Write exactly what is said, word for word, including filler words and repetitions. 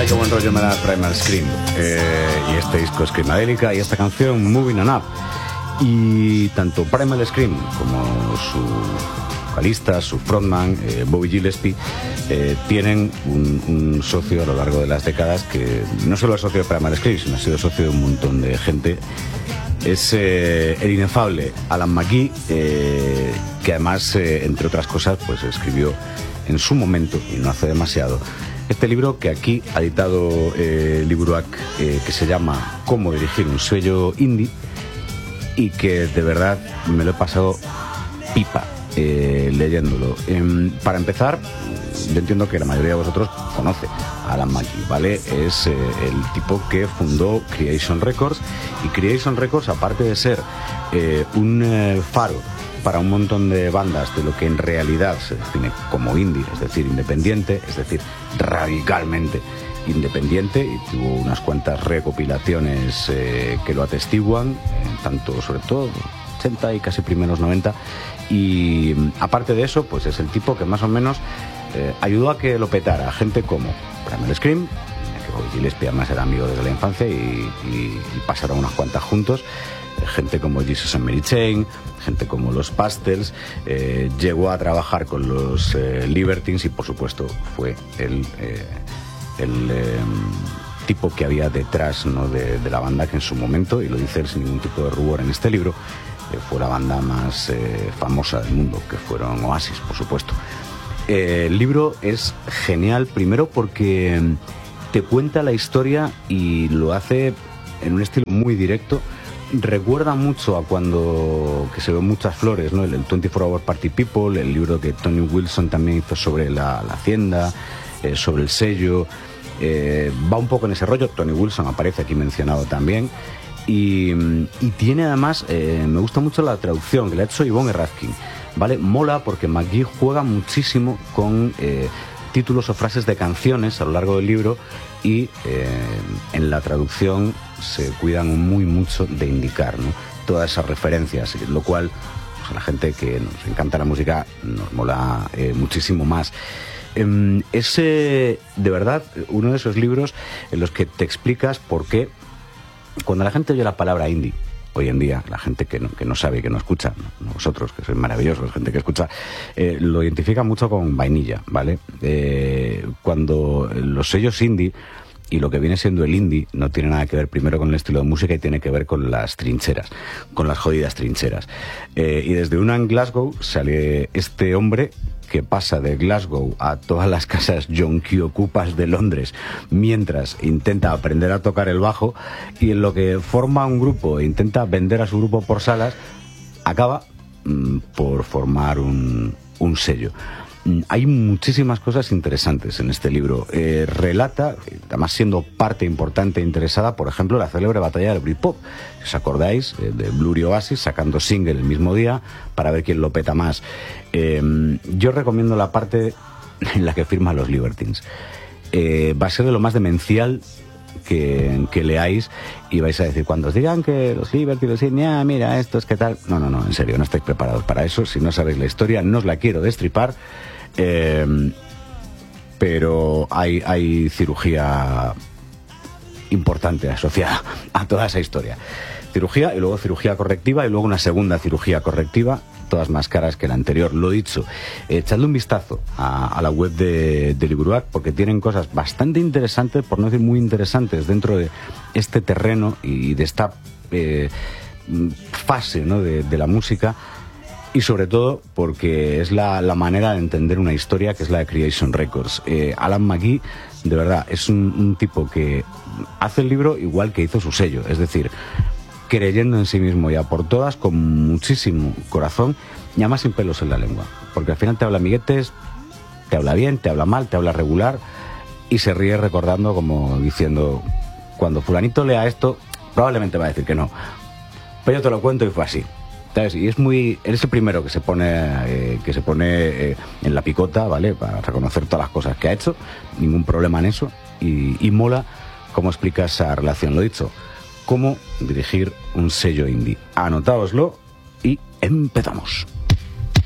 Ay, qué buen rollo me da Primal Scream. Eh, y este disco Screamadélica y esta canción Moving On Up. Y tanto Primal Scream como su vocalista, su frontman, eh, Bobby Gillespie, eh, tienen un, un socio a lo largo de las décadas que no solo es socio de Primal Scream, sino ha sido socio de un montón de gente. Es eh, el inefable Alan McGee, eh, que además, eh, entre otras cosas, pues escribió en su momento, y no hace demasiado, este libro que aquí ha editado eh, Libruac, eh, que se llama Cómo dirigir un sello indie, y que de verdad me lo he pasado pipa eh, leyéndolo. Eh, para empezar, yo entiendo que la mayoría de vosotros conoce a Alan McGee, ¿vale? Es eh, el tipo que fundó Creation Records, y Creation Records, aparte de ser eh, un eh, faro para un montón de bandas de lo que en realidad se define como indie, es decir, independiente, es decir, radicalmente independiente, y tuvo unas cuantas recopilaciones eh, que lo atestiguan, eh, tanto sobre todo ochenta y casi primeros noventa, y aparte de eso, pues es el tipo que más o menos eh, ayudó a que lo petara gente como Primal Scream, que Bobby Gillespie además era amigo desde la infancia y, y, y pasaron unas cuantas juntos, eh, gente como Jesus and Mary Chain, gente como los Pastels, eh, llegó a trabajar con los eh, Libertines, y por supuesto fue el, eh, el eh, tipo que había detrás, ¿no?, de, de la banda, que en su momento, y lo dice él sin ningún tipo de rubor en este libro, eh, fue la banda más eh, famosa del mundo, que fueron Oasis, por supuesto. Eh, el libro es genial, primero porque te cuenta la historia y lo hace en un estilo muy directo. Recuerda mucho a cuando que se ven muchas flores, ¿no? El, el veinticuatro hour Party People, el libro que Tony Wilson también hizo sobre la, la hacienda, eh, sobre el sello. Eh, va un poco en ese rollo. Tony Wilson aparece aquí mencionado también. Y, y tiene además, eh, me gusta mucho la traducción que le ha hecho Yvonne Raskin, ¿vale? Mola porque McGee juega muchísimo con eh, títulos o frases de canciones a lo largo del libro, y eh, en la traducción se cuidan muy mucho de indicar, ¿no?, todas esas referencias, lo cual, pues, a la gente que nos encanta la música nos mola eh, muchísimo más. Eh, es eh, de verdad uno de esos libros en los que te explicas por qué, cuando la gente oye la palabra indie hoy en día, la gente que no, que no sabe, que no escucha, no vosotros, que sois maravillosos, gente que escucha, eh, lo identifica mucho con vainilla, ¿vale? Eh, cuando los sellos indie y lo que viene siendo el indie no tiene nada que ver primero con el estilo de música, y tiene que ver con las trincheras, con las jodidas trincheras. Eh, y desde una en Glasgow sale este hombre que pasa de Glasgow a todas las casas yonki-ocupas de Londres mientras intenta aprender a tocar el bajo, y en lo que forma un grupo e intenta vender a su grupo por salas, acaba mmm, por formar un, un sello. Hay muchísimas cosas interesantes en este libro. Eh, relata, además siendo parte importante e interesada, por ejemplo, la célebre batalla del Britpop. Si os acordáis, eh, de Blur y Oasis sacando single el mismo día para ver quién lo peta más. Eh, yo recomiendo la parte en la que firman los Libertines. Eh, va a ser de lo más demencial que, que leáis, y vais a decir, cuando os digan que los Libertines, ah, mira, esto es que tal... No, no, no, en serio, no estáis preparados para eso. Si no sabéis la historia, no os la quiero destripar. Eh, pero hay, hay cirugía importante asociada a toda esa historia. Cirugía, y luego cirugía correctiva, y luego una segunda cirugía correctiva, todas más caras que la anterior. Lo dicho, echadle un vistazo a, a la web de, de Libruac, porque tienen cosas bastante interesantes, por no decir muy interesantes, dentro de este terreno y de esta eh, fase, ¿no?, de, de la música. Y sobre todo porque es la, la manera de entender una historia, que es la de Creation Records. Eh, Alan McGee, de verdad, es un, un tipo que hace el libro igual que hizo su sello. Es decir, creyendo en sí mismo y a por todas, con muchísimo corazón, y además sin pelos en la lengua. Porque al final te habla amiguetes, te habla bien, te habla mal, te habla regular, y se ríe recordando, como diciendo, cuando fulanito lea esto, probablemente va a decir que no. Pero yo te lo cuento y fue así. ¿Sabes? Y es muy, eres el primero que se pone eh, que se pone eh, en la picota, ¿vale?, para reconocer todas las cosas que ha hecho, ningún problema en eso, y, y mola cómo explica esa relación. Lo dicho, cómo dirigir un sello indie. Anotáoslo y empezamos.